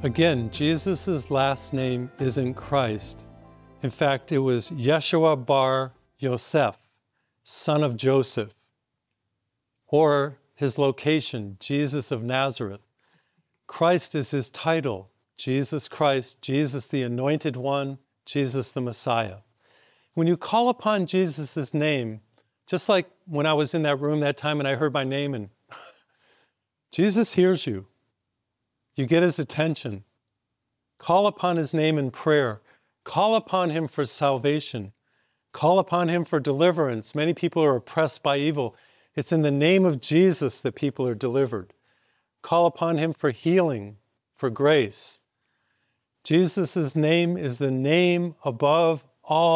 Again, Jesus' last name isn't Christ. In fact, it was Yeshua bar Yosef, son of Joseph. Or his location, Jesus of Nazareth. Christ is his title, Jesus Christ, Jesus the Anointed One, Jesus the Messiah. When you call upon Jesus' name, just like when I was in that room that time and I heard my name and Jesus hears you. You get his attention. Call upon his name in prayer. Call upon him for salvation. Call upon him for deliverance. Many people are oppressed by evil. It's in the name of Jesus that people are delivered. Call upon him for healing, for grace. Jesus' name is the name above all